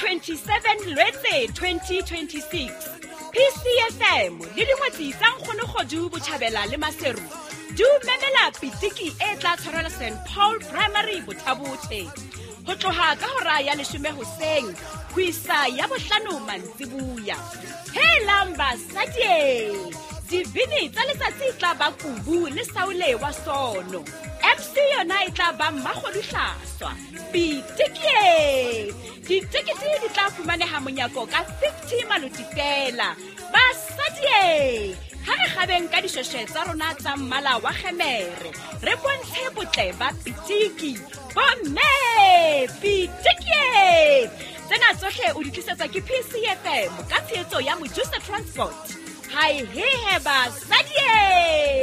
27 Lwetse 2026. PCFM le dingwetsi tsa Nkgonogodu Botjhabela le Maseru du memela pitiki e tla tshwarela St Paul Primary Bothabothe ho tloha ka hora ya 10 hoseng ho isa ya 5 mantsibuya. Helang basadi, dibini tsa letsatsi tla ba Kubu le Saule wa Sono. MC yona e tla ba Mmakgoduhlaswa. Pitiki ditikiti di tla fumaneha monyako ka 50 maluti fela. Basadi, ha re gabeng ka dishweshwe tsa rona tsa mmala wa kgemere re bontshe botle ba pitiki. Bomme pitiki tsena tsohle o di tlisetsa ke PCFM ka tshehetso ya Mojusa Transport. Hai he basadi.